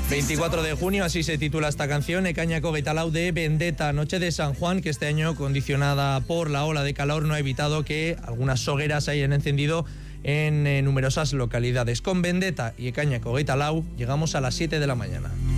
24 de junio, así se titula esta canción, Ekainako hogeita lau de Vendetta. Noche de San Juan, que este año, condicionada por la ola de calor, no ha evitado que algunas hogueras se hayan encendido en numerosas localidades. Con Vendetta y Ekainako hogeita lau llegamos a las 7 de la mañana.